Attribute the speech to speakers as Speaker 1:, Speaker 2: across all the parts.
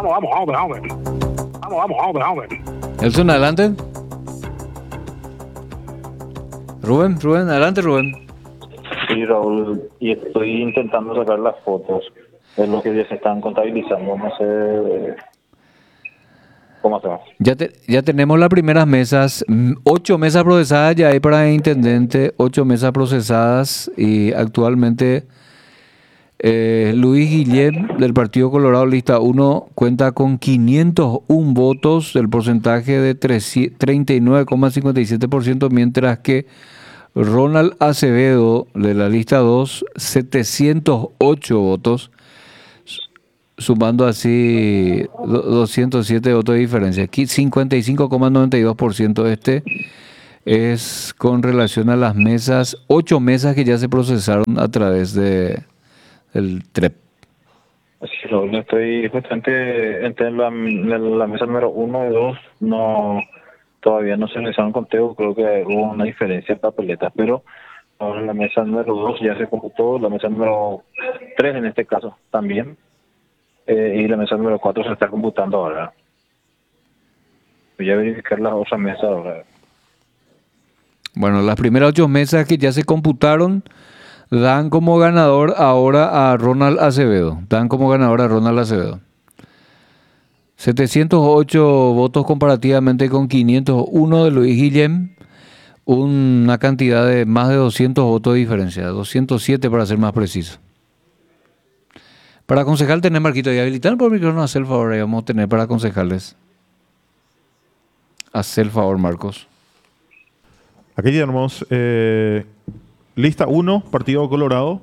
Speaker 1: Vamos.
Speaker 2: Nelson, adelante. Rubén, adelante, Rubén.
Speaker 3: Sí, Raúl, y estoy intentando sacar las fotos de lo que ya se están contabilizando, no sé cómo hacemos.
Speaker 2: Ya tenemos las primeras mesas, 8 mesas procesadas ya hay para intendente, 8 mesas procesadas y actualmente Luis Guillem del Partido Colorado lista 1 cuenta con 501 votos, el porcentaje de 39,57%, mientras que Ronald Acevedo de la lista 2, 708 votos, sumando así 207 votos de diferencia. Aquí 55,92% es con relación a las mesas, 8 mesas que ya se procesaron a través del TREP.
Speaker 3: Sí, Raúl, estoy justamente entre la mesa número 1 y 2, todavía no se realizaron conteo, creo que hubo una diferencia de papeletas, pero ahora la mesa número 2 ya se computó, la mesa número 3 en este caso también, y la mesa número 4 se está computando ahora. Voy a verificar las otras mesas ahora.
Speaker 2: Bueno, las primeras 8 mesas que ya se computaron dan como ganador ahora a Ronald Acevedo. 708 votos comparativamente con 501 de Luis Guillem. Una cantidad de más de 200 votos de diferencia. 207 para ser más preciso. Para concejal tener, Marquito, y habilitar por micrófono, hacer el favor, vamos a tener para concejales. Hacer el favor, Marcos.
Speaker 4: Aquí tenemos lista 1, Partido Colorado.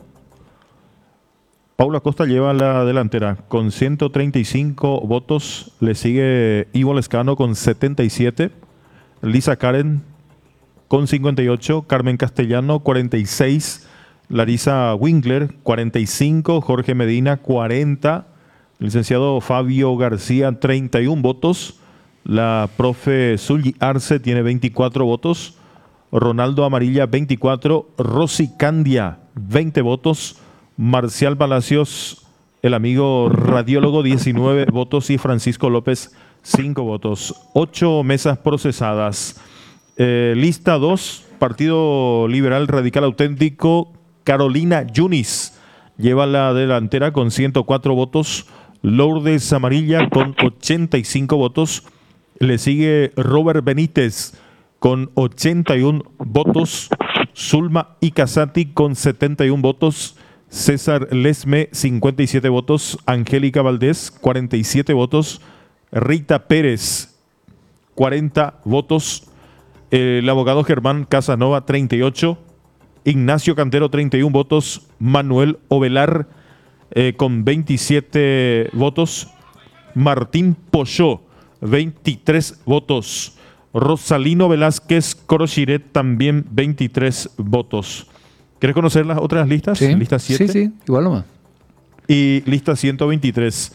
Speaker 4: Paula Costa lleva la delantera con 135 votos. Le sigue Ivo Lescano con 77. Lisa Karen con 58. Carmen Castellano, 46. Larisa Winkler, 45. Jorge Medina, 40. Licenciado Fabio García, 31 votos. La profe Zully Arce tiene 24 votos. Ronaldo Amarilla, 24. Rosy Candia, 20 votos. Marcial Palacios, el amigo radiólogo, 19 votos. Y Francisco López, 5 votos. 8 mesas procesadas. Lista 2, Partido Liberal Radical Auténtico. Carolina Yunis lleva la delantera con 104 votos. Lourdes Amarilla con 85 votos. Le sigue Robert Benítez con 81 votos. Zulma Icazati con 71 votos. César Lesme, 57 votos. Angélica Valdés, 47 votos. Rita Pérez, 40 votos. El abogado Germán Casanova, 38. Ignacio Cantero, 31 votos. Manuel Ovelar, con 27 votos. Martín Pochó, 23 votos. Rosalino Velázquez Corochiret, también 23 votos. ¿Quieres conocer las otras listas?
Speaker 2: Sí,
Speaker 4: Lista 7.
Speaker 2: sí, igual nomás.
Speaker 4: Y lista 123.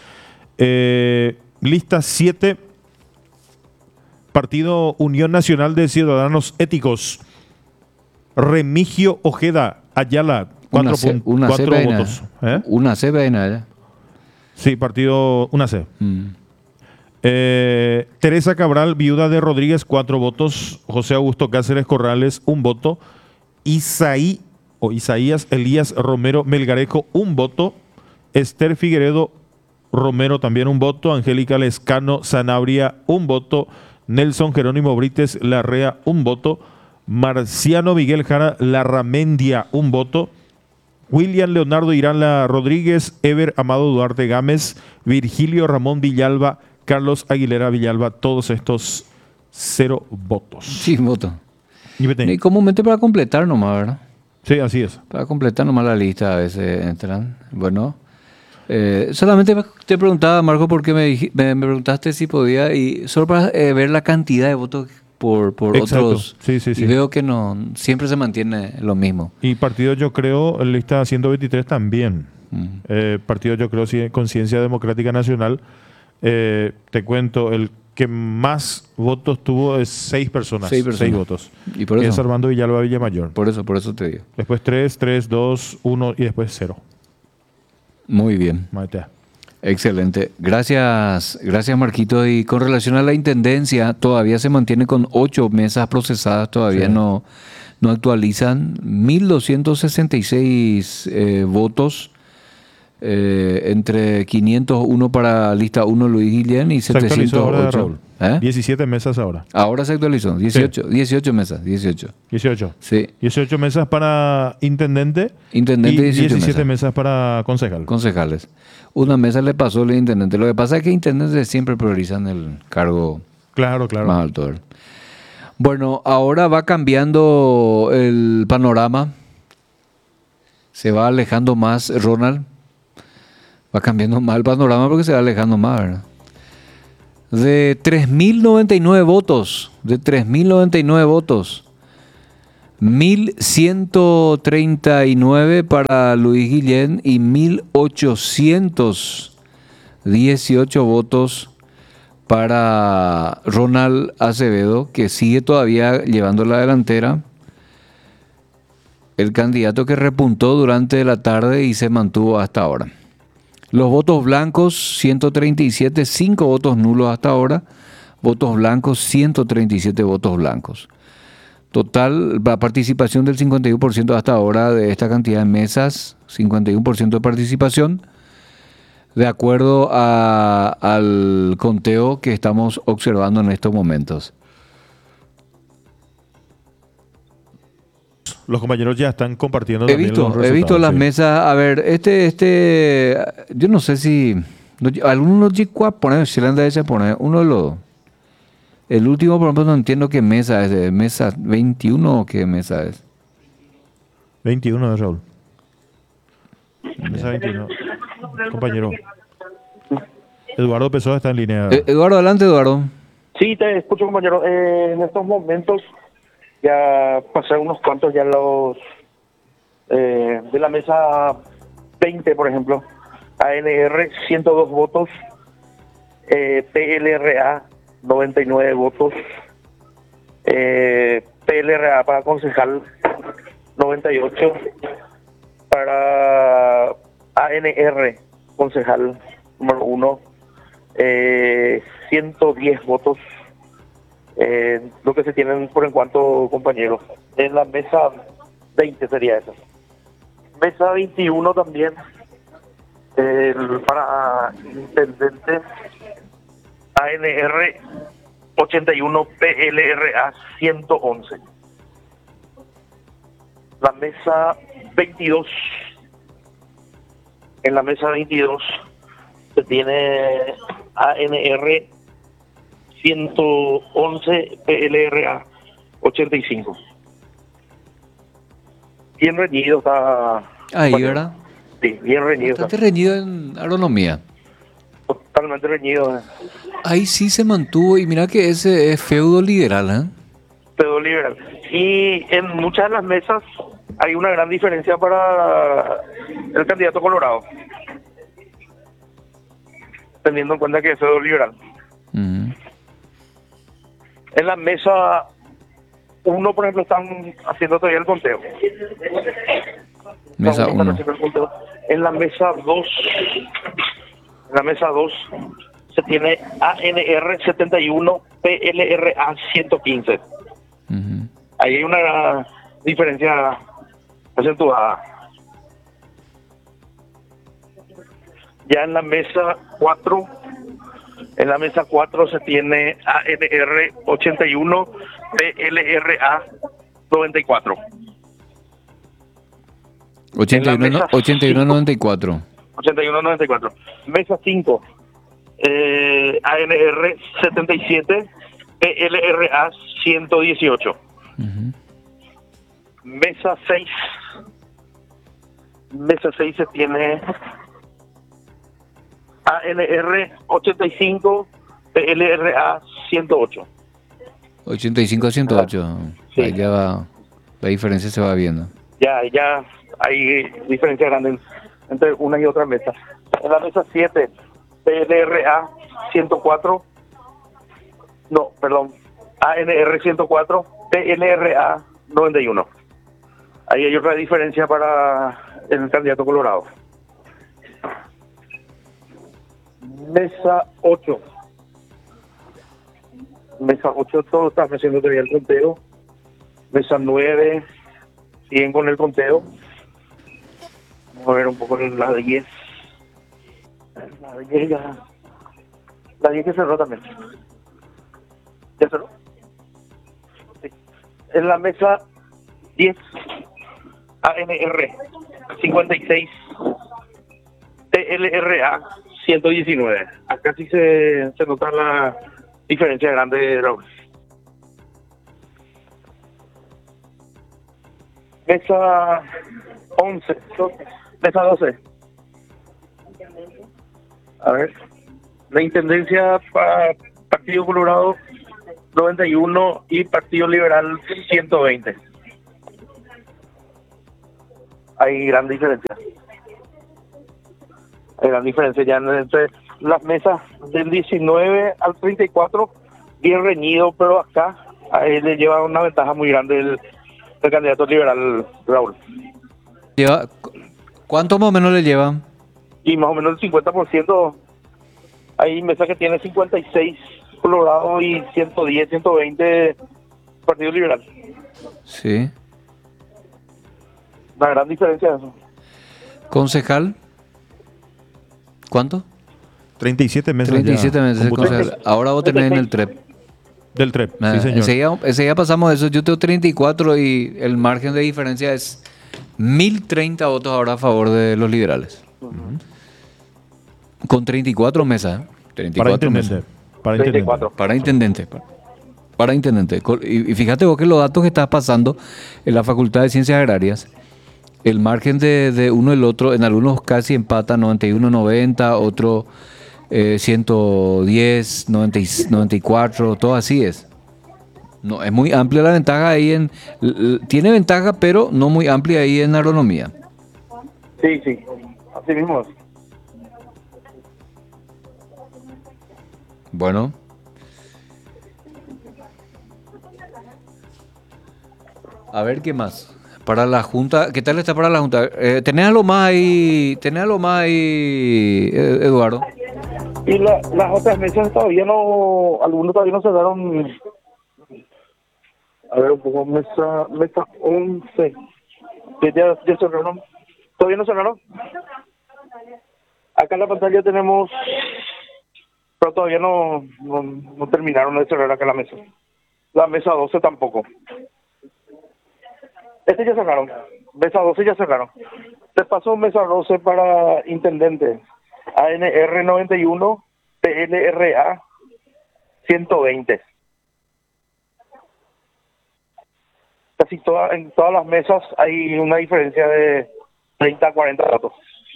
Speaker 4: Lista 7. Partido Unión Nacional de Ciudadanos Éticos. Remigio Ojeda Ayala, 4 votos.
Speaker 2: Una C, nada.
Speaker 4: Sí, partido, una C. Teresa Cabral, viuda de Rodríguez, 4 votos. José Augusto Cáceres Corrales, 1 voto. Isaías Elías Romero Melgarejo, 1 voto. Esther Figueredo Romero, también 1 voto. Angélica Lescano Sanabria, 1 voto. Nelson Jerónimo Brites Larrea, 1 voto. Marciano Miguel Jara Larramendia, 1 voto. William Leonardo Irala Rodríguez, Ever Amado Duarte Gámez, Virgilio Ramón Villalba, Carlos Aguilera Villalba, todos estos 0 votos.
Speaker 2: Sí, voto.
Speaker 4: Y
Speaker 2: comúnmente para completar nomás, ¿verdad?
Speaker 4: Sí, así es.
Speaker 2: Para completar nomás la lista a veces entran. Bueno, solamente te preguntaba, Marco, porque me preguntaste si podía, y solo para ver la cantidad de votos por otros.
Speaker 4: Sí.
Speaker 2: Y veo que no siempre se mantiene lo mismo.
Speaker 4: Y partido, yo creo, lista 123 también. Partido, yo creo, Conciencia Democrática Nacional. Te cuento, el que más votos tuvo es 6 personas. 6 votos.
Speaker 2: Y por eso
Speaker 4: es Armando Villalba Villamayor.
Speaker 2: Por eso te digo.
Speaker 4: Después 3, 2, 1 y después 0.
Speaker 2: Muy bien. Excelente. Gracias, gracias Marquito. Y con relación a la intendencia, todavía se mantiene con 8 mesas procesadas, todavía
Speaker 4: Sí.
Speaker 2: no actualizan. 1.266 votos, entre 501 para lista 1 Luis Guillén y
Speaker 4: Se actualizó ahora,
Speaker 2: 708.
Speaker 4: Raúl. 17 mesas ahora.
Speaker 2: Ahora se actualizó, 18 mesas, 18.
Speaker 4: 18.
Speaker 2: Sí,
Speaker 4: 18 mesas para intendente,
Speaker 2: intendente
Speaker 4: y
Speaker 2: 17
Speaker 4: 17
Speaker 2: mesas.
Speaker 4: mesas para concejal.
Speaker 2: Concejales. Una mesa le pasó el intendente. Lo que pasa es que intendentes siempre priorizan el cargo
Speaker 4: Claro, claro.
Speaker 2: más alto. ¿Verdad? Bueno, ahora va cambiando el panorama. Se va alejando más, Ronald. Va cambiando más el panorama porque se va alejando más, ¿verdad? De 3.099 votos, 1.139 para Luis Guillén y 1.818 votos para Ronald Acevedo, que sigue todavía llevando la delantera. El candidato que repuntó durante la tarde y se mantuvo hasta ahora. Los votos blancos, 137, 5 votos nulos hasta ahora. Votos blancos, 137 votos blancos. Total, la participación del 51% hasta ahora de esta cantidad de mesas, 51% de participación, de acuerdo al conteo que estamos observando en estos momentos.
Speaker 4: Los compañeros ya están compartiendo
Speaker 2: He
Speaker 4: también los
Speaker 2: visto
Speaker 4: resultados,
Speaker 2: las
Speaker 4: sí.
Speaker 2: mesas. A ver, yo no sé si algunos llegó a poner, si le han de poner uno de los. El último, por ejemplo, no entiendo qué mesa es, mesa 21 o qué mesa es.
Speaker 4: 21 de Raúl. Mesa 21. Compañero. Eduardo Pessoa está en línea.
Speaker 2: Eduardo, adelante, Eduardo.
Speaker 1: Sí, te escucho, compañero. En estos momentos ya pasé unos cuantos ya los de la mesa 20, por ejemplo. ANR 102 votos, PLRA 99 votos, PLRA para concejal 98, para ANR concejal número 1 110 votos, lo que se tienen por en cuanto, compañeros. En la mesa 20 sería esa. Mesa 21 también, para intendente, ANR 81, PLRA 111. La mesa 22, en la mesa 22 se tiene ANR 111, PLRA 85. Bien reñido está.
Speaker 2: Ahí,
Speaker 1: bueno,
Speaker 2: ¿verdad?
Speaker 1: Sí, bien reñido está.
Speaker 2: Bastante reñido en agronomía.
Speaker 1: Totalmente reñido.
Speaker 2: Ahí sí se mantuvo, y mira que ese es feudo liberal, ¿eh?
Speaker 1: Pero liberal. Y en muchas de las mesas hay una gran diferencia para el candidato colorado, teniendo en cuenta que es feudo liberal.
Speaker 2: Ujú.
Speaker 1: En la mesa 1, por ejemplo, están haciendo todavía el conteo.
Speaker 2: Mesa
Speaker 1: Están
Speaker 2: 1.
Speaker 1: haciendo el conteo. En la mesa 2 se tiene ANR 71, PLRA 115.
Speaker 2: Ujú.
Speaker 1: Ahí hay una diferencia acentuada. Ya en la mesa 4, se tiene ANR 81, PLRA 94.
Speaker 2: 81-94.
Speaker 1: 81-94. Mesa 5, ANR 77, PLRA 118.
Speaker 2: Ujú.
Speaker 1: Mesa 6 se tiene ANR 85, PLRA 108.
Speaker 2: 85-108.
Speaker 1: Sí.
Speaker 2: Ahí ya va, la diferencia se va viendo.
Speaker 1: Ya hay diferencia grande entre una y otra mesa. En la mesa 7, PLRA 104, no, perdón, ANR 104, PLRA 91. Ahí hay otra diferencia para el candidato colorado. Mesa 8. Mesa 8, todo está haciendo todavía el conteo. Mesa 9, siguen con el conteo. Vamos a ver un poco la 10. La 10 ya. La 10 que cerró también. ¿Ya cerró? Sí. En la mesa 10, ANR 56, TLRA 119. Acá sí se nota la diferencia grande de Raúl. Mesa 11, mesa 12. A ver, la intendencia para Partido Colorado 91 y Partido Liberal 120. Hay gran diferencia. Hay gran diferencia ya entre las mesas del 19 al 34, bien reñido, pero acá a él le lleva una ventaja muy grande el candidato liberal Raúl.
Speaker 2: ¿Cuánto más o menos le lleva?
Speaker 1: Y más o menos el 50%. Hay mesas que tiene 56 Colorado y 110, 120 Partido Liberal.
Speaker 2: Sí.
Speaker 1: Una gran diferencia eso.
Speaker 2: Concejal, ¿cuánto?
Speaker 4: 37 meses.
Speaker 2: 37
Speaker 4: ya
Speaker 2: meses,
Speaker 4: computados.
Speaker 2: concejal. Ahora vos tenés en el TREP.
Speaker 4: Del TREP, sí, señor.
Speaker 2: Enseguida pasamos eso. Yo tengo 34 y el margen de diferencia es 1030 votos ahora a favor de los liberales. Con 34 mesas. 34 mesas.
Speaker 4: Para intendente.
Speaker 1: 34.
Speaker 2: Para intendente. Para intendente. Y fíjate vos que los datos que estás pasando en la Facultad de Ciencias Agrarias, el margen de uno y el otro, en algunos casi empatan 91-90, otro 110, 90, 94, todo así es. No, es muy amplia la ventaja ahí tiene ventaja, pero no muy amplia ahí en agronomía.
Speaker 1: Sí, sí, así mismo es.
Speaker 2: Bueno. A ver qué más. Para la Junta, ¿qué tal está para la Junta? ¿Tenés algo más ahí, Eduardo?
Speaker 1: Y las otras mesas todavía no, algunos todavía no cerraron. A ver, un poco, mesa 11. Que ya cerraron. ¿Todavía no cerraron? Acá en la pantalla tenemos, pero todavía no terminaron de cerrar acá la mesa. La mesa 12 tampoco. Ya cerraron. Mesa 12 ya cerraron. Te pasó mesa 12 para intendente. ANR 91, PLRA 120. Casi en todas las mesas hay una diferencia de 30 a 40 datos.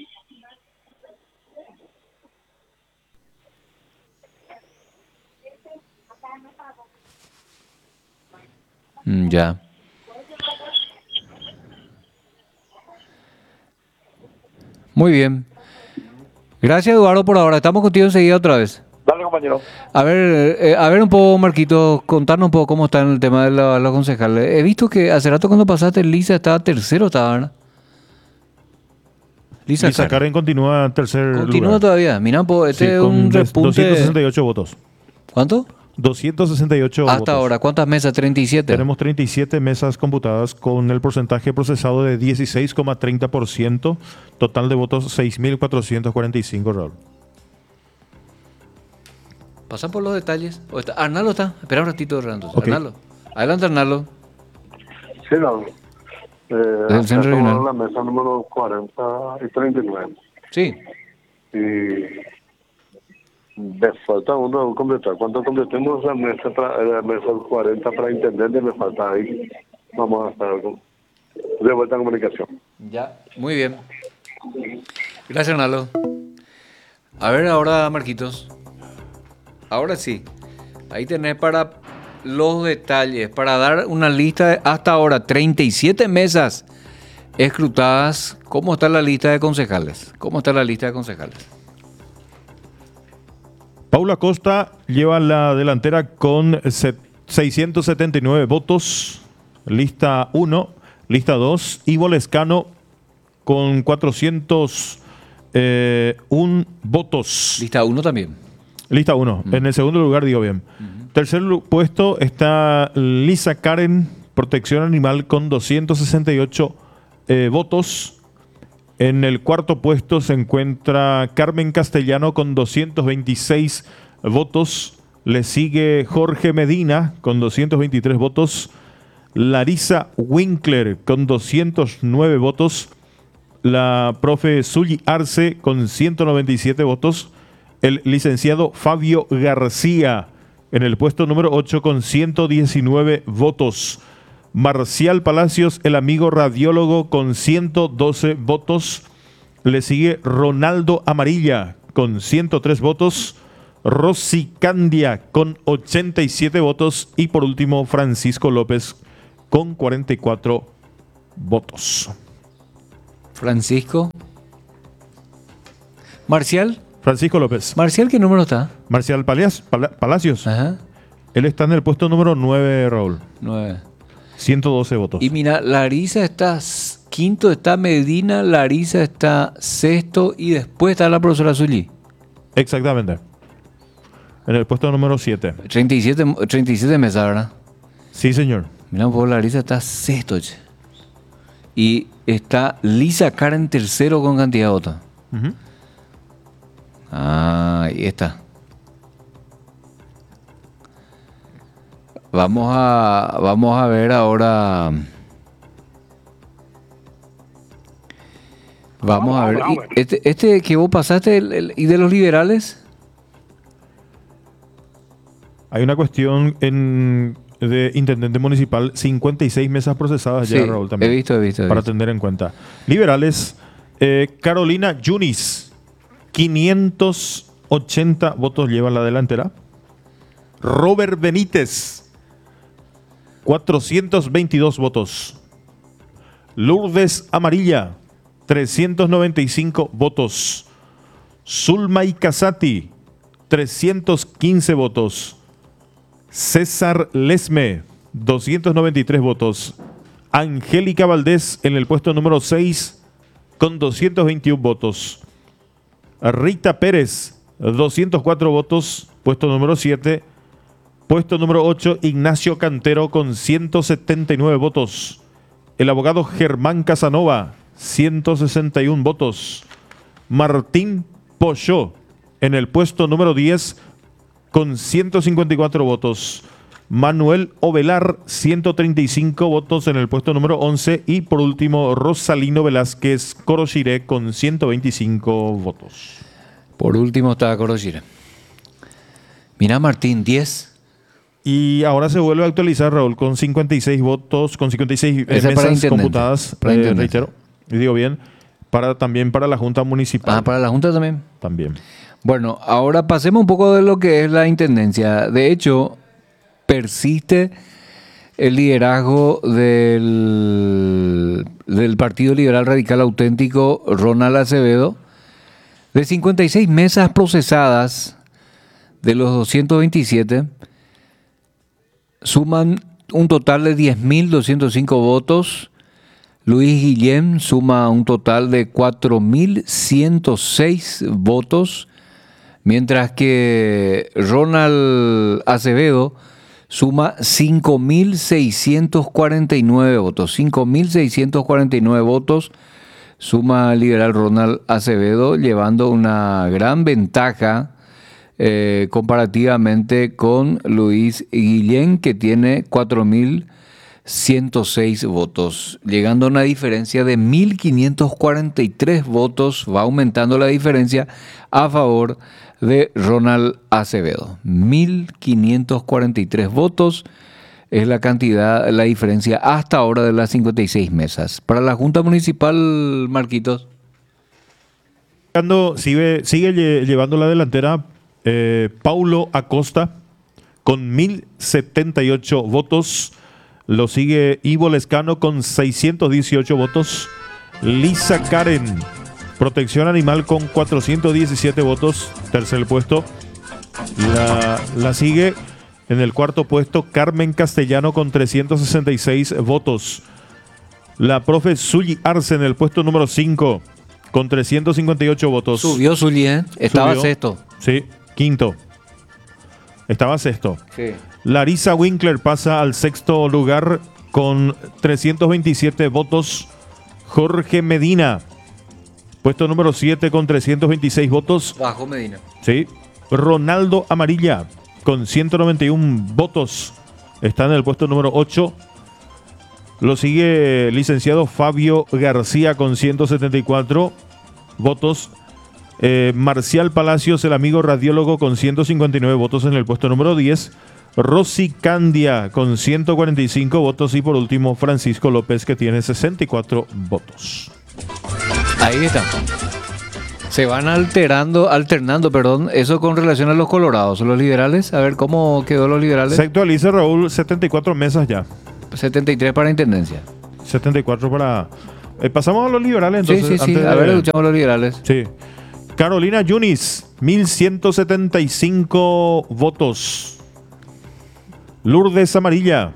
Speaker 2: Ya. Muy bien. Gracias, Eduardo, por ahora. Estamos contigo enseguida otra vez.
Speaker 1: Dale, compañero.
Speaker 2: A ver un poco, Marquito, contarnos un poco cómo está en el tema de los concejales. He visto que hace rato cuando pasaste, Lisa estaba tercero, ¿verdad?
Speaker 4: Lisa Karen continúa en tercer
Speaker 2: Continúa
Speaker 4: lugar.
Speaker 2: todavía. Mira, pues, este es un repunte.
Speaker 4: 268 votos.
Speaker 2: ¿Cuánto?
Speaker 4: 268 votos.
Speaker 2: Hasta ahora, ¿cuántas mesas? 37.
Speaker 4: Tenemos 37 mesas computadas con el porcentaje procesado de 16,30%. Total de votos 6.445, Raúl.
Speaker 2: Pasan por los detalles. Arnaldo está. Espera un ratito, Hernando.
Speaker 4: Ok.
Speaker 2: Arnaldo. Adelante, Arnaldo.
Speaker 5: Sí, no.
Speaker 2: Del centro regional.
Speaker 5: La mesa número 40 y 39.
Speaker 2: Sí.
Speaker 5: Y me falta uno completar. Cuando completemos la mesa 40 para intendente, me falta ahí. Vamos a estar de vuelta en comunicación.
Speaker 2: Ya. Muy bien. Gracias, Arnaldo. A ver ahora, Marquitos. Ahora sí. Ahí tenés para los detalles, para dar una lista de hasta ahora 37 mesas escrutadas. ¿Cómo está la lista de concejales?
Speaker 4: Paula Costa lleva la delantera con 679 votos. Lista 1, lista 2. Ivo Lescano con 400 un votos.
Speaker 2: Lista 1 también.
Speaker 4: Lista 1. En el segundo lugar, digo bien. Tercer puesto está Lisa Karen, Protección Animal, con 268 votos. En el cuarto puesto se encuentra Carmen Castellano con 226 votos. Le sigue Jorge Medina con 223 votos. Larisa Winkler con 209 votos. La profe Zully Arce con 197 votos. El licenciado Fabio García en el puesto número 8 con 119 votos. Marcial Palacios, el amigo radiólogo, con 112 votos. Le sigue Ronaldo Amarilla con 103 votos. Rosy Candia con 87 votos. Y por último, Francisco López con 44 votos.
Speaker 2: Francisco. Marcial.
Speaker 4: Francisco López.
Speaker 2: Marcial, ¿qué número está?
Speaker 4: Marcial Palacios.
Speaker 2: Ajá.
Speaker 4: Él está en el puesto número 9, Raúl.
Speaker 2: 9.
Speaker 4: 112 votos.
Speaker 2: Y mira, Larisa está quinto, está Medina, Larisa está sexto y después está la profesora Zully.
Speaker 4: Exactamente. En el puesto número 7.
Speaker 2: 37 mesas, ¿verdad?
Speaker 4: Sí, señor.
Speaker 2: Mira, un poco, Larisa está sexto. Che. Y está Lisa Karen tercero con cantidad de votos.
Speaker 4: Ujú.
Speaker 2: Ah, ahí está. Vamos a ver ahora. Vamos a ver. Este que vos pasaste, ¿y de los liberales?
Speaker 4: Hay una cuestión de intendente municipal, 56 mesas procesadas ya,
Speaker 2: Sí,
Speaker 4: Raúl, también.
Speaker 2: he visto.
Speaker 4: Para tener en cuenta. Liberales, Carolina Yunis, 580 votos lleva la delantera. Robert Benítez, 422 votos. Lourdes Amarilla, 395 votos. Zulmay Casati, 315 votos. César Lesme, 293 votos. Angélica Valdés en el puesto número 6 con 221 votos. Rita Pérez, 204 votos, puesto número 7. Puesto número 8, Ignacio Cantero con 179 votos. El abogado Germán Casanova, 161 votos. Martín Pochó en el puesto número 10 con 154 votos. Manuel Ovelar, 135 votos en el puesto número 11. Y por último, Rosalino Velázquez Corochiré con 125 votos.
Speaker 2: Por último está Corochiré. Mira, Martín, 10.
Speaker 4: Y ahora se vuelve a actualizar, Raúl, con 56 votos, con 56
Speaker 2: Ese es para
Speaker 4: mesas
Speaker 2: intendente.
Speaker 4: computadas,
Speaker 2: Para intendente.
Speaker 4: reitero, y digo bien, también para la Junta Municipal.
Speaker 2: Ah, para la Junta también.
Speaker 4: También.
Speaker 2: Bueno, ahora pasemos un poco de lo que es la intendencia. De hecho, persiste el liderazgo del Partido Liberal Radical Auténtico, Ronald Acevedo, de 56 mesas procesadas de los 227, suman un total de 10.205 votos. Luis Guillén suma un total de 4.106 votos, mientras que Ronald Acevedo suma 5.649 votos. 5.649 votos suma el liberal Ronald Acevedo, llevando una gran ventaja comparativamente con Luis Guillén, que tiene 4.106 votos, llegando a una diferencia de 1.543 votos. Va aumentando la diferencia a favor de Ronald Acevedo. 1.543 votos es la cantidad, la diferencia hasta ahora de las 56 mesas. Para la Junta Municipal, Marquitos.
Speaker 4: Sigue llevando la delantera Paulo Acosta con 1.078 votos. Lo sigue Ivo Lescano con 618 votos. Lisa Karen, Protección Animal, con 417 votos. Tercer puesto. La sigue en el cuarto puesto Carmen Castellano con 366 votos. La profe Zully Arce en el puesto número 5 con 358 votos.
Speaker 2: Subió Zulien, estaba
Speaker 4: Subió.
Speaker 2: sexto.
Speaker 4: Sí, quinto. Estaba sexto.
Speaker 2: Sí.
Speaker 4: Larissa Winkler pasa al sexto lugar con 327 votos. Jorge Medina, puesto número 7 con 326 votos.
Speaker 2: Bajo Medina.
Speaker 4: Sí. Ronaldo Amarilla con 191 votos. Está en el puesto número 8. Lo sigue el licenciado Fabio García con 174 votos. Marcial Palacios, el amigo radiólogo, con 159 votos en el puesto número 10. Rosy Candia con 145 votos. Y por último, Francisco López, que tiene 64 votos.
Speaker 2: Ahí está. Se van alternando, eso con relación a los colorados, los liberales. A ver cómo quedó los liberales.
Speaker 4: Se actualiza, Raúl, 74 mesas ya.
Speaker 2: 73 para intendencia.
Speaker 4: 74 para... pasamos a los liberales
Speaker 2: Sí,
Speaker 4: entonces.
Speaker 2: sí, sí. A ver, escuchamos los liberales.
Speaker 4: Sí. Carolina Yunis, 1175 votos. Lourdes Amarilla,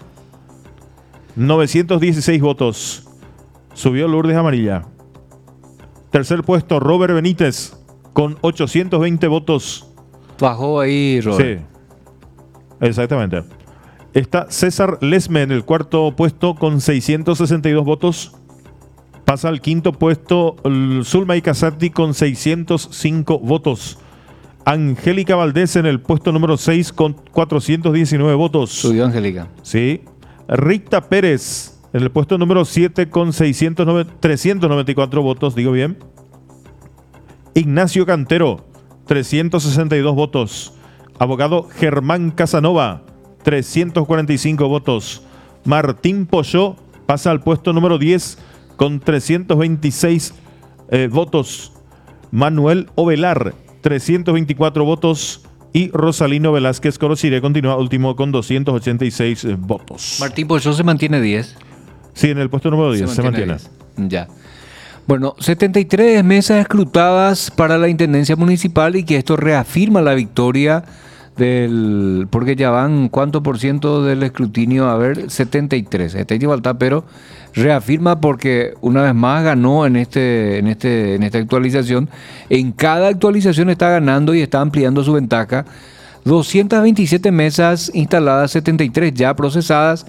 Speaker 4: 916 votos. Subió Lourdes Amarilla. Tercer puesto, Robert Benítez, con 820 votos.
Speaker 2: Bajó ahí, Robert.
Speaker 4: Sí, exactamente. Está César Lesme en el cuarto puesto con 662 votos. Pasa al quinto puesto Zulma Casati con 605 votos. Angélica Valdés en el puesto número 6 con 419 votos.
Speaker 2: Subió Angélica.
Speaker 4: Sí. Rita Pérez en el puesto número 7 con 394 votos, digo bien. Ignacio Cantero, 362 votos. Abogado Germán Casanova, 345 votos. Martín Polló pasa al puesto número 10 con 326 votos. Manuel Ovelar, 324 votos. Y Rosalino Velázquez Corosiré continúa último con 286 votos.
Speaker 2: Martín Polló se mantiene 10.
Speaker 4: Sí, en el puesto número 10 se mantiene.
Speaker 2: 10. Ya. Bueno, 73 mesas escrutadas para la Intendencia Municipal y que esto reafirma la victoria del... Porque ya van, ¿cuánto por ciento del escrutinio? A ver, 73. Está ahí falta, pero reafirma porque una vez más ganó en esta actualización. En cada actualización está ganando y está ampliando su ventaja. 227 mesas instaladas, 73 ya procesadas.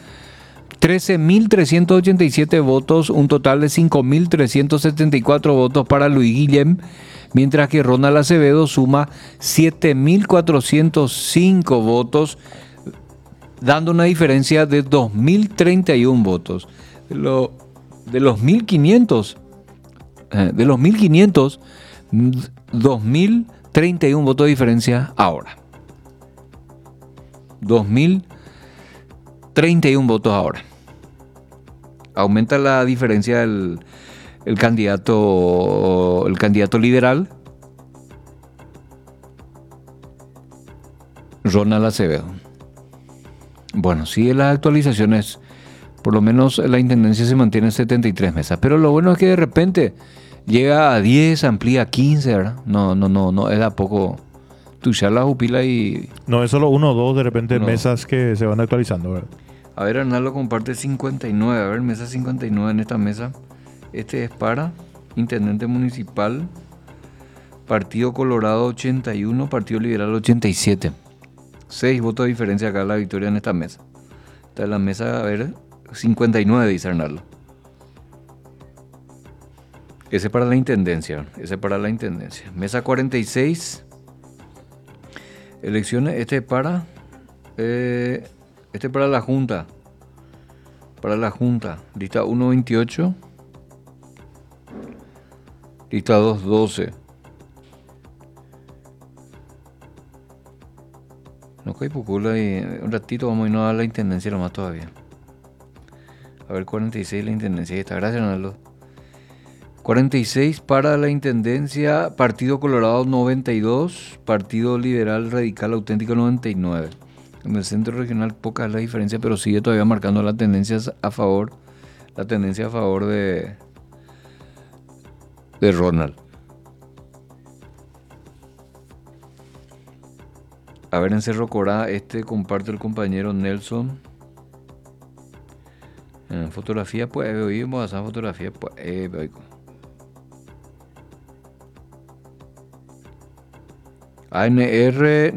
Speaker 2: 13.387 votos, un total de 5.374 votos para Luis Guillem, mientras que Ronald Acevedo suma 7.405 votos, dando una diferencia de 2.031 votos. De los 1.500, 2.031 votos de diferencia ahora. 2.031 votos ahora. Aumenta la diferencia el candidato liberal, Ronald Acevedo. Bueno, sigue las actualizaciones. Por lo menos la intendencia se mantiene en 73 mesas. Pero lo bueno es que de repente llega a 10, amplía a 15, ¿verdad? No, es de a poco tuchar la jupila y...
Speaker 4: No, es solo uno o dos de repente mesas que se van actualizando, ¿verdad?
Speaker 2: A ver, Arnaldo comparte 59. A ver, mesa 59 en esta mesa. Este es para Intendente Municipal, Partido Colorado 81, Partido Liberal 87. 6 votos de diferencia acá la victoria en esta mesa. Esta es la mesa, a ver, 59 dice Arnaldo. Ese para la Intendencia. Mesa 46. Elecciones, este para la Junta. Lista 128. Lista 212. No hay pucula y un ratito vamos a irnos a la Intendencia nomás todavía. A ver, 46 la Intendencia. Está, gracias, Ronaldo. 46 para la Intendencia, Partido Colorado 92, Partido Liberal Radical Auténtico 99. En el centro regional poca es la diferencia, pero sigue todavía marcando las tendencias a favor, de Ronald. A ver, en Cerro Corá, comparte el compañero Nelson. En fotografía, pues, vimos esa fotografía, pues, ANR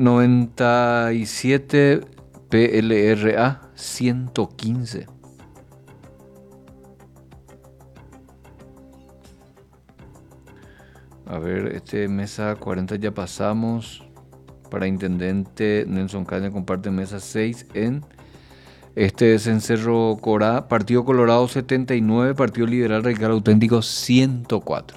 Speaker 2: 97, PLRA 115. A ver, mesa 40 ya pasamos. Para intendente, Nelson Caña comparte mesa 6 en... Este es en Cerro Corá, Partido Colorado 79, Partido Liberal Radical Auténtico 104.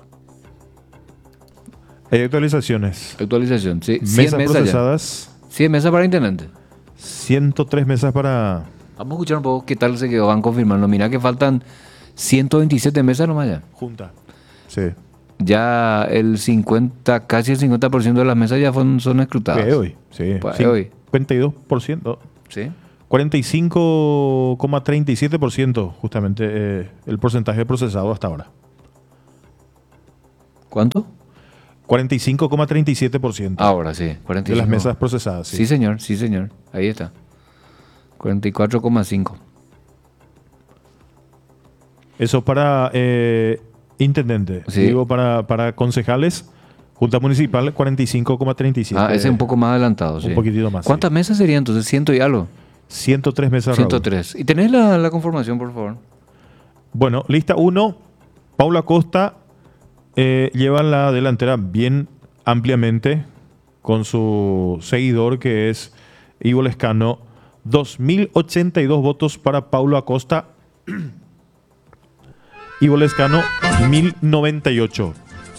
Speaker 4: Hay actualizaciones.
Speaker 2: Actualización, sí. 100
Speaker 4: Mesas
Speaker 2: mesas
Speaker 4: procesadas.
Speaker 2: ya. 100 mesas para intendente.
Speaker 4: 103 mesas para...
Speaker 2: Vamos a escuchar un poco qué tal se quedó, van confirmando. Mira que faltan 127 mesas nomás ya.
Speaker 4: Junta. Sí.
Speaker 2: Ya el 50, casi el 50% de las mesas ya son escrutadas.
Speaker 4: De hoy, sí.
Speaker 2: Pues de hoy.
Speaker 4: 52%.
Speaker 2: Sí.
Speaker 4: 45,37% justamente el porcentaje procesado hasta ahora.
Speaker 2: ¿Cuánto?
Speaker 4: 45,37%
Speaker 2: Ahora sí, 45.
Speaker 4: de las mesas procesadas.
Speaker 2: Sí, señor, sí, señor. Ahí está. 44,5.
Speaker 4: Eso para intendente.
Speaker 2: Sí.
Speaker 4: Digo, para concejales, Junta Municipal, 45,37.
Speaker 2: Ah, ese es un poco más adelantado, sí.
Speaker 4: Un poquitito más.
Speaker 2: ¿Cuántas
Speaker 4: sí.
Speaker 2: mesas serían entonces? 100 y algo.
Speaker 4: 103 mesas. Raúl.
Speaker 2: 103. ¿Y tenés la conformación, por favor?
Speaker 4: Bueno, lista 1. Paula Costa lleva la delantera bien ampliamente con su seguidor que es Ivo Lescano. 2.082 votos para Paulo Acosta. Ivo Lescano, 1.098.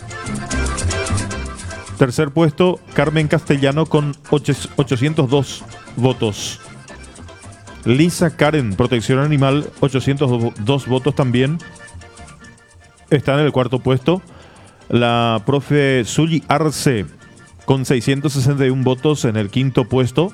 Speaker 4: Tercer puesto, Carmen Castellano con 802 votos. Lisa Karen, Protección Animal, 802 votos también. Está en el cuarto puesto. La profe Zully Arce con 661 votos en el quinto puesto.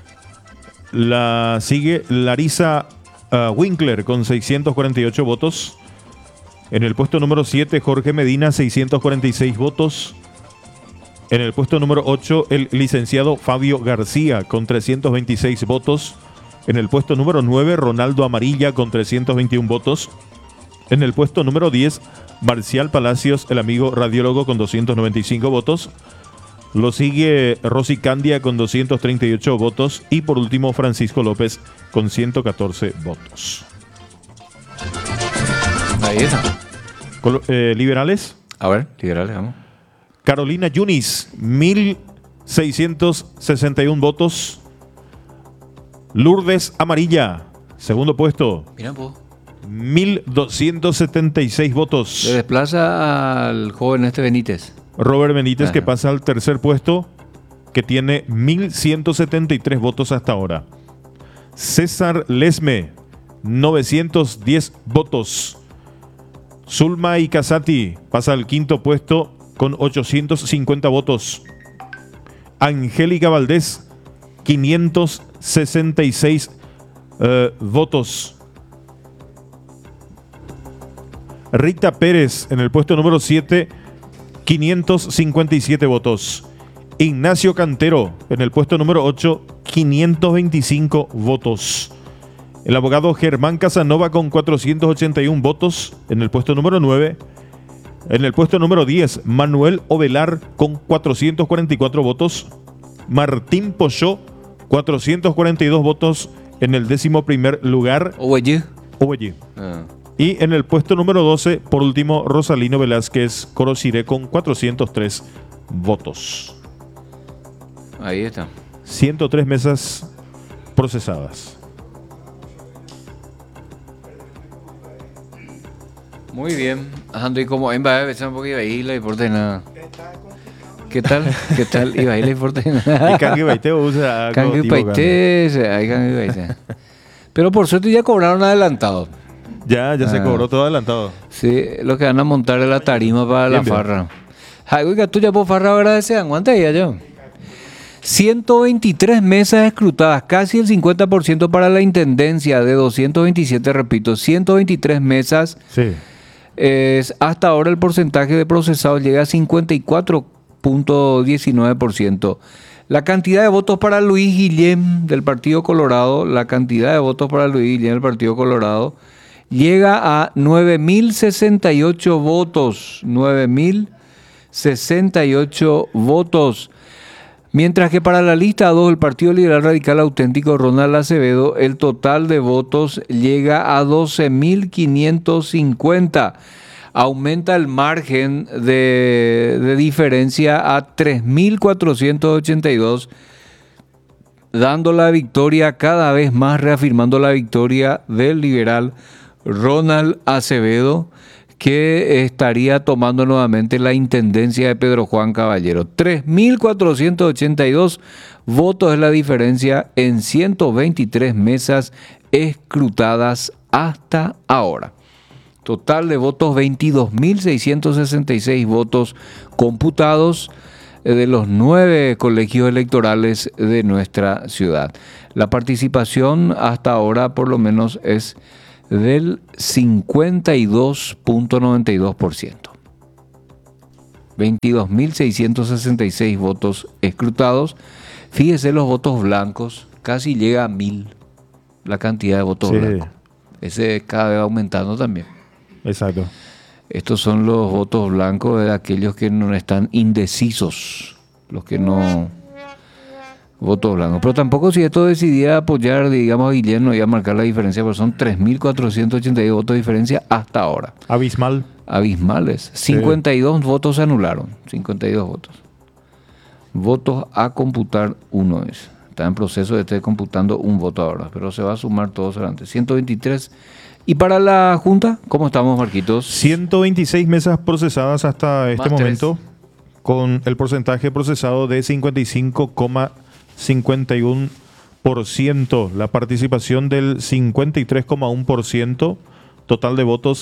Speaker 4: La sigue Larisa Winkler con 648 votos. En el puesto número 7, Jorge Medina, 646 votos. En el puesto número 8, el licenciado Fabio García con 326 votos. En el puesto número 9, Ronaldo Amarilla con 321 votos. En el puesto número 10, Marcial Palacios, el amigo radiólogo, con 295 votos. Lo sigue Rosy Candia con 238 votos. Y por último, Francisco López con 114 votos.
Speaker 2: Ahí está.
Speaker 4: Liberales.
Speaker 2: A ver, liberales, vamos.
Speaker 4: Carolina Yunis, 1.661 votos. Lourdes Amarilla, segundo puesto,
Speaker 2: Mira, pues.
Speaker 4: 1.276 votos.
Speaker 2: Se desplaza al joven Benítez.
Speaker 4: Robert Benítez,
Speaker 2: Ajá.
Speaker 4: que pasa al tercer puesto, que tiene 1.173 votos hasta ahora. César Lesme, 910 votos. Zulma Ikazati pasa al quinto puesto con 850 votos. Angélica Valdés, 566 votos. Rita Pérez en el puesto número 7, 557 votos. Ignacio Cantero en el puesto número 8, 525 votos. El abogado Germán Casanova con 481 votos en el puesto número 9. En el puesto número 10, Manuel Ovelar con 444 votos. Martín Pochó, 442 votos en el 11º lugar.
Speaker 2: Oye.
Speaker 4: Oye.
Speaker 2: Ah.
Speaker 4: Y en el puesto número 12, por último, Rosalino Velázquez Corosiré con 403 votos.
Speaker 2: Ahí está.
Speaker 4: 103 mesas procesadas.
Speaker 2: Muy bien. Ando y como en va a un poco iba a ir la importa nada. ¿Qué tal? ¿Qué tal? Iba a ir la importa nada.
Speaker 4: Y Cangue Baite usa
Speaker 2: Cangue Baite, hay Cangue Baite. Pero por suerte ya cobraron adelantado.
Speaker 4: Ya se cobró todo adelantado.
Speaker 2: Sí, lo que van a montar es la tarima para la
Speaker 4: Bien.
Speaker 2: farra. Algo que tú ya por farra agradecer, aguanta ya yo. 123 mesas escrutadas, casi el 50% para la intendencia de 227, repito, 123 mesas.
Speaker 4: Sí.
Speaker 2: Hasta ahora el porcentaje de procesados llega a 54.19%. La cantidad de votos para Luis Guillén del Partido Colorado, llega a 9.068 votos. 9.068 votos. Mientras que para la lista 2, el Partido Liberal Radical Auténtico Ronald Acevedo, el total de votos llega a 12.550. Aumenta el margen de diferencia a 3.482, dando la victoria cada vez más, reafirmando la victoria del liberal Ronald Acevedo, que estaría tomando nuevamente la intendencia de Pedro Juan Caballero. 3.482 votos es la diferencia en 123 mesas escrutadas hasta ahora. Total de votos 22.666 votos computados de los 9 colegios electorales de nuestra ciudad. La participación hasta ahora por lo menos es del 52.92%. 22.666 votos escrutados. Fíjese los votos blancos, casi llega a 1.000 la cantidad de votos blancos. Ese cada vez aumentando también.
Speaker 4: Exacto.
Speaker 2: Estos son los votos blancos de aquellos que no están indecisos, los que no votos blancos. Pero tampoco si esto decidiera apoyar, digamos, a Guillermo, no iba a marcar la diferencia, pero son 3.482 votos de diferencia hasta ahora.
Speaker 4: Abismal.
Speaker 2: Abismales. 52 votos se anularon. 52 votos. Votos a computar uno es. Está en proceso de estar computando un voto ahora, pero se va a sumar todos adelante. 123. ¿Y para la Junta? ¿Cómo estamos, Marquitos?
Speaker 4: 126 mesas procesadas hasta este
Speaker 2: Más
Speaker 4: momento, con el porcentaje procesado de 55,51%, la participación del 53,1%, total de votos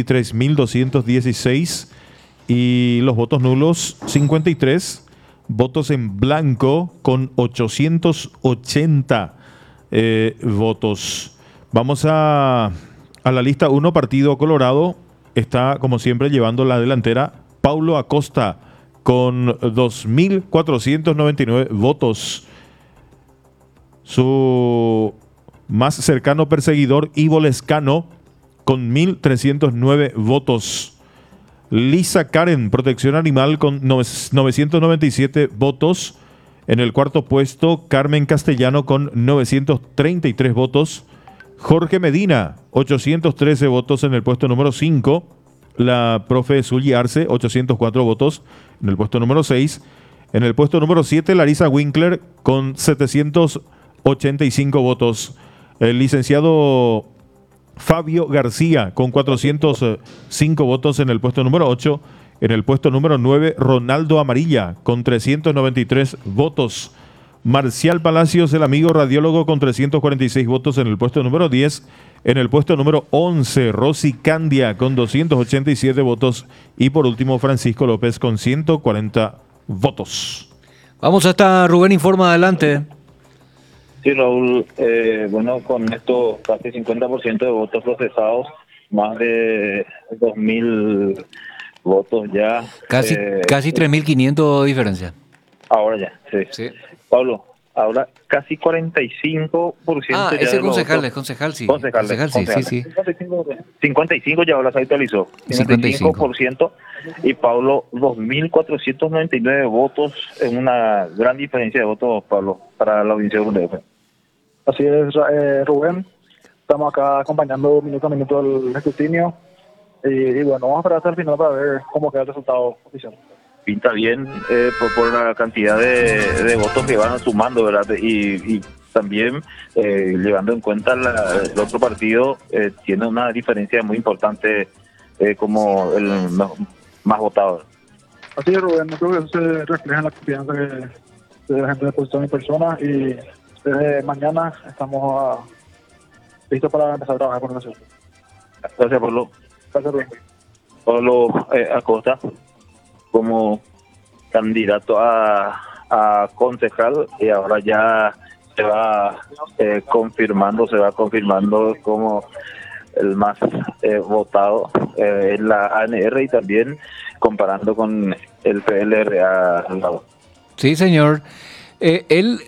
Speaker 4: 23.216 y los votos nulos 53, votos en blanco con 880 votos. Vamos a la lista 1, Partido Colorado. Está, como siempre, llevando la delantera Paulo Acosta con 2.499 votos. Su más cercano perseguidor, Ivo Lescano, con 1.309 votos. Lisa Karen, Protección Animal, con 997 votos. En el cuarto puesto, Carmen Castellano, con 933 votos. Jorge Medina, 813 votos en el puesto número 5. La profe Zully Arce, 804 votos en el puesto número 6. En el puesto número 7, Larisa Winkler, con 785 votos. El licenciado Fabio García, con 405 votos en el puesto número 8. En el puesto número 9, Ronaldo Amarilla, con 393 votos. Marcial Palacios, el amigo radiólogo, con 346 votos en el puesto número 10. En el puesto número 11, Rosy Candia, con 287 votos. Y por último, Francisco López, con 140 votos.
Speaker 2: Vamos hasta Rubén Informa, adelante.
Speaker 3: Sí, Raúl, bueno, con esto casi 50% de votos procesados, más de 2.000 votos ya.
Speaker 2: Casi 3.500 diferencia.
Speaker 3: Ahora ya, sí. Pablo, ahora casi 45%.
Speaker 2: Ah,
Speaker 3: ya
Speaker 2: ese concejal,
Speaker 3: votos.
Speaker 2: concejal, sí.
Speaker 3: Concejal,
Speaker 2: sí.
Speaker 3: 55 ya ahora se actualizó. 55%. Y Pablo, 2.499 votos, es una gran diferencia de votos, Pablo, para la audiencia de UNEF.
Speaker 6: Así es, Rubén. Estamos acá acompañando minuto a minuto el escrutinio. Y bueno, vamos a esperar hasta el final para ver cómo queda el resultado oficial.
Speaker 3: Pinta bien por la cantidad de votos que van sumando, ¿verdad? Y también llevando en cuenta el otro partido, tiene una diferencia muy importante como el más votado.
Speaker 6: Así es, Rubén. Yo creo que eso se refleja en la confianza de la gente de Posición y Personas. Y desde mañana estamos listos para empezar a trabajar con nosotros.
Speaker 3: Gracias, Pablo.
Speaker 6: Gracias, Rubén.
Speaker 3: Pablo Acosta, como candidato a concejal, y ahora ya se va confirmando como el más votado en la ANR, y también comparando con el PLRA.
Speaker 2: Sí, señor. Él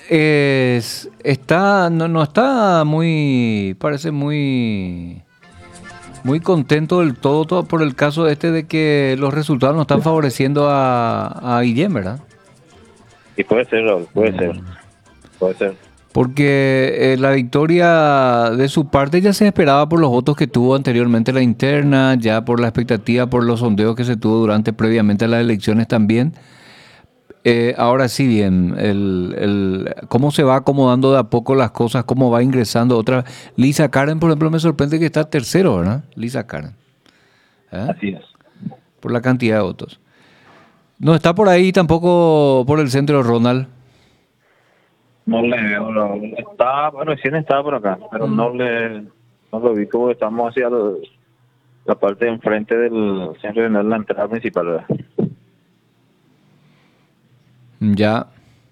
Speaker 2: no está muy, parece muy contento del todo por el caso de que los resultados no están favoreciendo a Guillem, ¿verdad?
Speaker 3: Y puede ser, Raúl, puede ser. Puede ser.
Speaker 2: Porque la victoria de su parte ya se esperaba por los votos que tuvo anteriormente la interna, ya por la expectativa, por los sondeos que se tuvo previamente a las elecciones también. Ahora sí bien, cómo se va acomodando de a poco las cosas, cómo va ingresando otra. Lisa Karen, por ejemplo, me sorprende que está tercero, ¿verdad? Lisa Karen.
Speaker 3: Así es.
Speaker 2: Por la cantidad de votos. No está por ahí tampoco por el centro Ronald.
Speaker 3: No le veo, Raúl. Recién estaba por acá, pero no lo vi como estamos hacia la parte de enfrente del centro de la entrada principal, ¿verdad?
Speaker 2: Ya.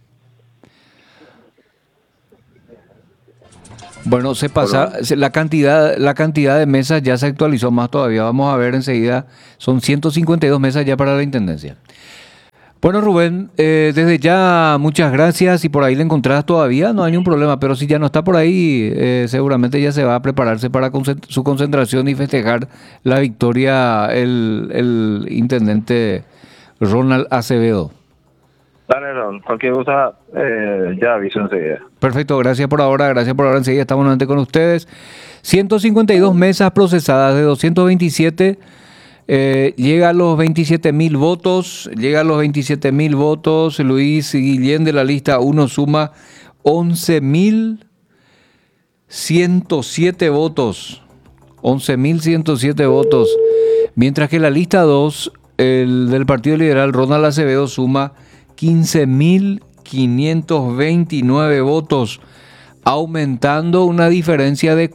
Speaker 2: Bueno, la cantidad de mesas ya se actualizó más todavía. Vamos a ver enseguida. Son 152 mesas ya para la intendencia. Bueno, Rubén, desde ya muchas gracias. Si por ahí le encontrás todavía, no hay ningún problema. Pero si ya no está por ahí, seguramente ya se va a prepararse para su concentración y festejar la victoria el intendente Ronald Acevedo.
Speaker 3: Dale, Raúl. Cualquier cosa, ya aviso enseguida.
Speaker 2: Perfecto, gracias por ahora. Enseguida estamos nuevamente con ustedes. 152 mesas procesadas de 227. Llega a los 27.000 votos. Luis Guillén de la lista 1 suma 11.107 votos. 11.107 votos. Mientras que la lista 2, el del Partido Liberal, Ronald Acevedo, suma 15.529 votos, aumentando una diferencia de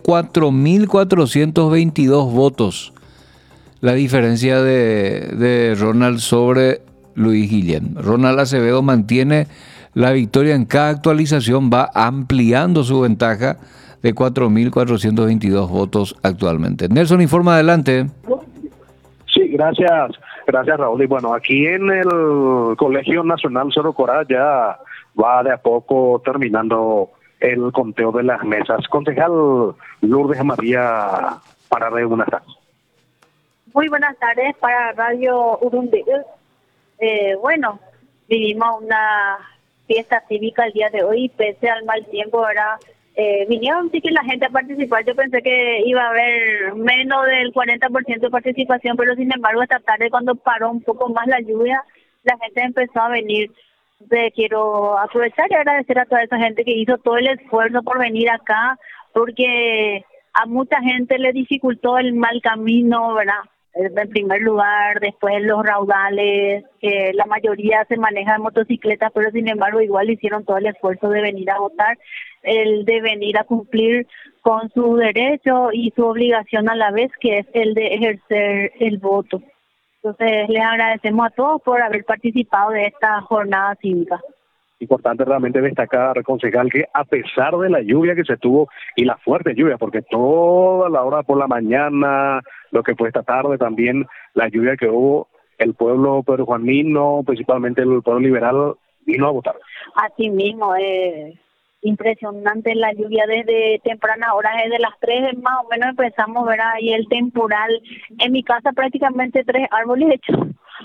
Speaker 2: 4.422 votos. La diferencia de Ronald sobre Luis Guillén. Ronald Acevedo mantiene la victoria en cada actualización, va ampliando su ventaja de 4.422 votos actualmente. Nelson, informa adelante.
Speaker 1: Sí, gracias Raúl. Y bueno, aquí en el Colegio Nacional Cerro Corá ya va de a poco terminando el conteo de las mesas. Concejal Lourdes María Parade, buenas tardes.
Speaker 7: Muy buenas tardes para Radio Urumbe. Bueno, vivimos una fiesta cívica el día de hoy, pese al mal tiempo, ¿verdad? Vinieron sí que la gente a participar. Yo pensé que iba a haber menos del 40% de participación, pero sin embargo esta tarde, cuando paró un poco más la lluvia, la gente empezó a venir. Quiero aprovechar y agradecer a toda esa gente que hizo todo el esfuerzo por venir acá, porque a mucha gente le dificultó el mal camino, ¿verdad? En primer lugar, después los raudales, que la mayoría se maneja en motocicletas, pero sin embargo igual hicieron todo el esfuerzo de venir a votar, el de venir a cumplir con su derecho y su obligación a la vez, que es el de ejercer el voto. Entonces les agradecemos a todos por haber participado de esta jornada cívica.
Speaker 1: Importante realmente destacar, concejal, que a pesar de la lluvia que se tuvo y la fuerte lluvia, porque toda la hora por la mañana, lo que fue esta tarde también, la lluvia que hubo, el pueblo perujuanino, principalmente el pueblo liberal, vino a votar.
Speaker 7: Así mismo, impresionante la lluvia desde tempranas horas, desde las 3 más o menos empezamos, ¿verdad? Y el temporal, en mi casa prácticamente 3 árboles hechos.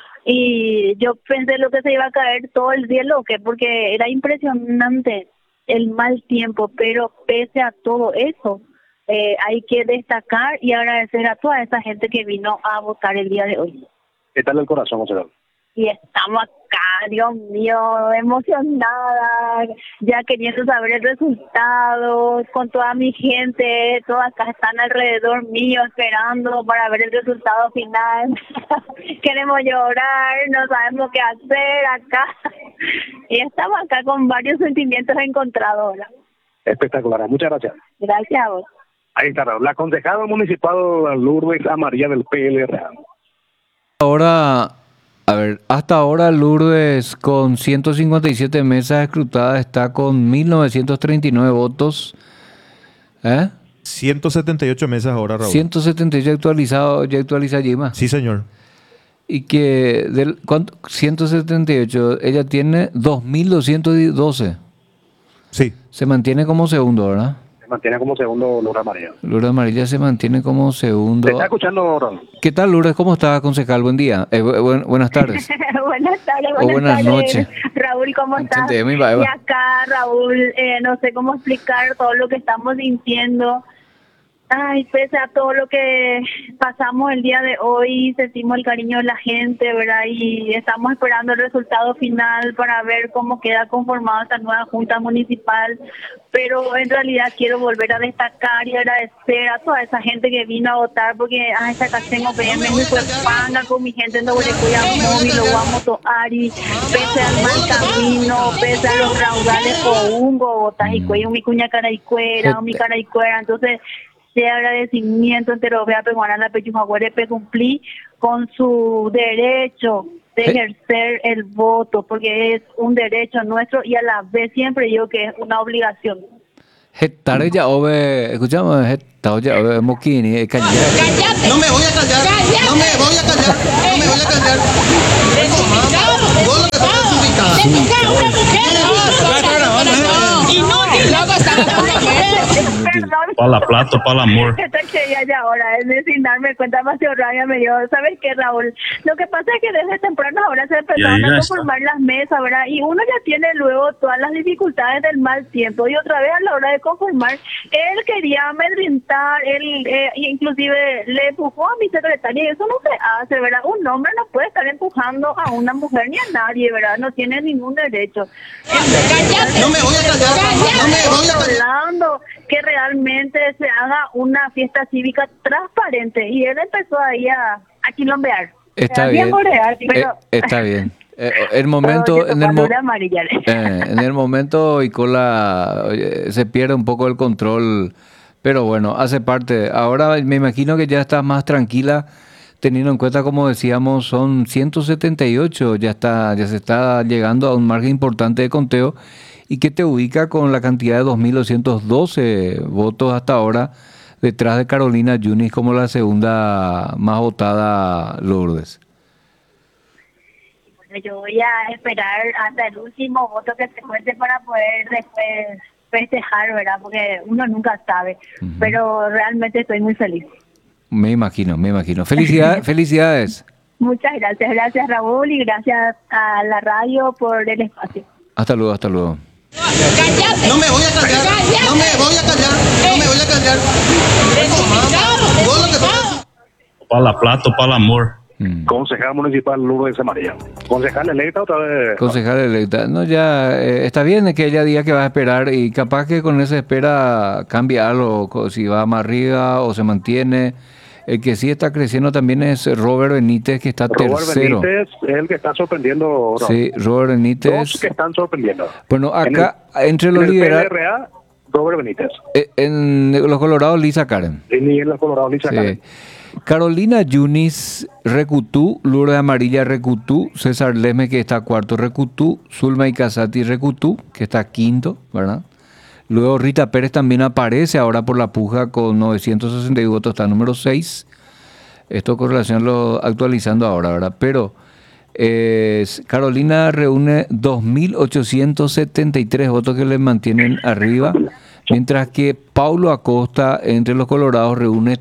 Speaker 7: Y yo pensé lo que se iba a caer todo el cielo, porque era impresionante el mal tiempo, pero pese a todo eso, hay que destacar y agradecer a toda esa gente que vino a votar el día de hoy.
Speaker 1: ¿Qué tal el corazón, José?
Speaker 7: Y estamos acá, Dios mío, emocionada, ya queriendo saber el resultado, con toda mi gente, todos acá están alrededor mío esperando para ver el resultado final. Queremos llorar, no sabemos qué hacer acá. Y estamos acá con varios sentimientos encontrados.
Speaker 1: Espectacular, muchas gracias.
Speaker 7: Gracias a vos.
Speaker 1: Ahí está, la concejala municipal Lourdes María del PLRA.
Speaker 2: Ahora... A ver, hasta ahora Lourdes con 157 mesas escrutadas está con 1.939 votos.
Speaker 4: 178 mesas ahora, Raúl.
Speaker 2: 178 ya actualiza Gima.
Speaker 4: Sí, señor.
Speaker 2: Y que del 178, ella tiene 2.212.
Speaker 4: Sí.
Speaker 2: Se mantiene como segundo, ¿verdad?
Speaker 5: mantiene como segundo Lourdes Amarilla.
Speaker 2: Lourdes Amarilla se mantiene como segundo.
Speaker 5: ¿Te está escuchando, Raúl?
Speaker 2: ¿Qué tal, Lourdes? ¿Cómo está, concejal? Buen día. Buenas tardes.
Speaker 7: Buenas tardes,
Speaker 2: O buenas
Speaker 7: tardes.
Speaker 2: noches.
Speaker 7: Raúl, ¿cómo estás?
Speaker 2: Entendeme, Eva.
Speaker 7: Y acá, Raúl, no sé cómo explicar todo lo que estamos sintiendo. Ay, pese a todo lo que pasamos el día de hoy, sentimos el cariño de la gente, ¿verdad? Y estamos esperando el resultado final para ver cómo queda conformada esta nueva Junta Municipal. Pero en realidad quiero volver a destacar y agradecer a toda esa gente que vino a votar, porque esta Casengo PM es muy panga con mi gente en Dogurecuya Móvil, lo vamos a Ari, pese al mal camino, pese a los raudales con Ungo, botas y cuello, mi cuña cara y cuera, mi cara y cuera. Entonces, de agradecimiento entero, vea peguana la pechumaguarepe cumplí con su derecho de ejercer el voto, porque es un derecho nuestro y a la vez siempre digo que es una obligación.
Speaker 2: Hetare ya ove, escuchamos, hetao ya ove mokini,
Speaker 8: ¡Cállate! No me voy a callar. ¡Cállate! No me voy a callar. No me voy a callar. Vos lo que estás ubicada.
Speaker 7: Una mujer. Inútil. Luego estaba con una mujer. Perdón.
Speaker 3: Para la plata, para el amor.
Speaker 7: Esto que ya ahora, sin darme cuenta, más rabia me dio. ¿Sabes qué, Raúl? Lo que pasa es que desde temprano ahora se empezaron a conformar las mesas, ¿verdad? Y uno ya tiene luego todas las dificultades del mal tiempo. Y otra vez a la hora de conformar, él quería amedrentar, él inclusive le empujó a mi secretaria y eso no se hace, ¿verdad? Un hombre no puede estar empujando a una mujer ni a nadie, ¿verdad? No tiene ningún derecho.
Speaker 8: ¡Cállate! No me voy a callar. No me voy a callar.
Speaker 7: Hablando que realmente se haga una fiesta cívica transparente y él empezó ahí a quilombear.
Speaker 2: Está bien. Está bien. El momento, en el momento Icola se pierde un poco el control, pero bueno, hace parte. Ahora me imagino que ya estás más tranquila, teniendo en cuenta, como decíamos, son 178, ya se está llegando a un margen importante de conteo y que te ubica con la cantidad de 2.212 votos hasta ahora, detrás de Carolina Yunis como la segunda más votada, Lourdes.
Speaker 7: Bueno, yo voy a esperar hasta el último voto que se cuente para poder después festejar, ¿verdad? Porque uno nunca sabe, pero realmente estoy muy feliz.
Speaker 2: Me imagino. Felicidades.
Speaker 7: Muchas gracias Raúl y gracias a la radio por el espacio.
Speaker 2: Hasta luego.
Speaker 8: ¡Cállate! No me voy a callar. ¡Cállate! No me voy a callar. No me voy a callar. Vos lo que estás...
Speaker 3: Para la plata, para el amor.
Speaker 5: Concejal municipal Lourdes Amarilla. Concejal electa otra vez.
Speaker 2: Concejal electa. No, ya está bien que ella diga que va a esperar y capaz que con esa espera cambia algo, si va más arriba o se mantiene. El que sí está creciendo también es Robert Benítez, que está tercero.
Speaker 5: Robert Benítez es el que está sorprendiendo.
Speaker 2: Sí, Robert Benítez.
Speaker 5: Dos que están sorprendiendo.
Speaker 2: Bueno, acá entre los liberales.
Speaker 5: PLRA, Robert Benítez.
Speaker 2: En los Colorados, Lisa Karen.
Speaker 5: Y en los Colorados, Lisa Karen.
Speaker 2: Carolina Yunis, Recutú, Lourdes Amarilla, Recutú, César Lesme, que está cuarto, Recutú, Zulma y Casati, Recutú, que está quinto, ¿verdad? Luego Rita Pérez también aparece ahora por la puja con 961 votos, está número 6. Esto con relación a lo actualizando ahora, ¿verdad? Pero Carolina reúne 2.873 votos que le mantienen arriba, mientras que Paulo Acosta entre los Colorados reúne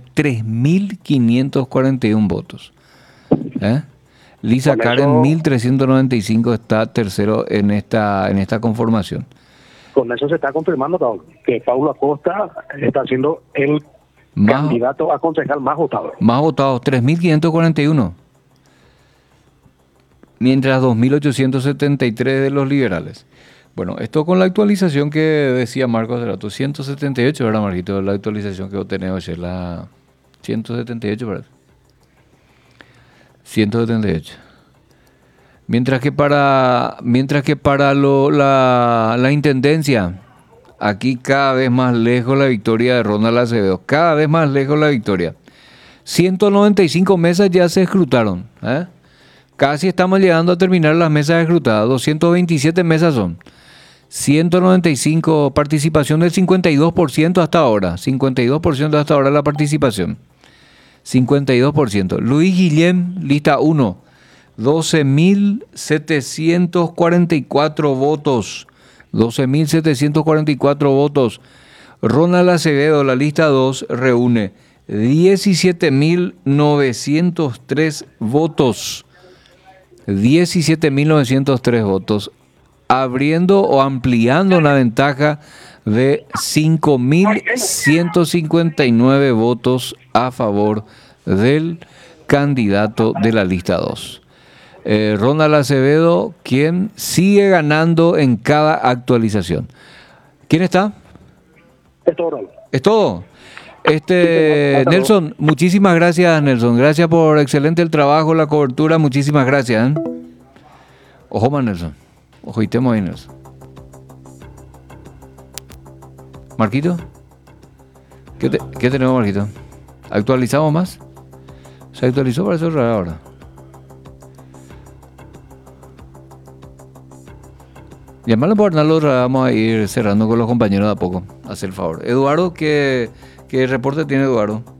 Speaker 2: 3.541 votos. Lisa Karen, 1.395, está tercero en esta conformación.
Speaker 5: Con eso se está confirmando que Paulo Acosta está siendo el candidato a concejal más votado.
Speaker 2: Más votado, 3.541. Mientras 2.873 de los liberales. Bueno, esto con la actualización que decía Marcos hace rato, 178, ¿verdad, Marquito? La actualización que vos tenés hoy, la 178, ¿verdad? 178. Mientras que para la intendencia, aquí cada vez más lejos la victoria de Ronald Acevedo, cada vez más lejos la victoria. 195 mesas ya se escrutaron, Casi estamos llegando a terminar las mesas escrutadas, 227 mesas son. 195, participación del 52% hasta ahora, 52% hasta ahora la participación. 52%. Luis Guillén, lista 1. 12.744 votos. 12.744 votos. Ronald Acevedo, la lista 2, reúne 17.903 votos. 17.903 votos, abriendo o ampliando una ventaja de 5.159 votos a favor del candidato de la lista 2. Ronald Acevedo, quien sigue ganando en cada actualización. ¿Quién está?
Speaker 6: Es todo.
Speaker 2: ¿Es todo? Nelson, muchísimas gracias, Nelson. Gracias por excelente el trabajo, la cobertura. Muchísimas gracias. Ojo más, Nelson. Ojoitemos ahí, Nelson. Marquito. ¿Qué tenemos, Marquito? ¿Actualizamos más? Se actualizó para eso raro ahora. Llamarlo por Arnaldo, vamos a ir cerrando con los compañeros de a poco. Hacer el favor. Eduardo, ¿qué reporte tiene Eduardo?